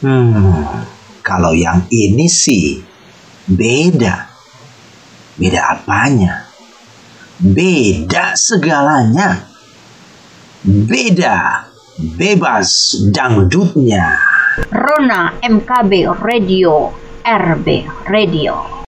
Kalau yang ini sih beda. Beda apanya? Beda segalanya. Beda bebas dangdutnya. Rona MKB Radio, RB Radio.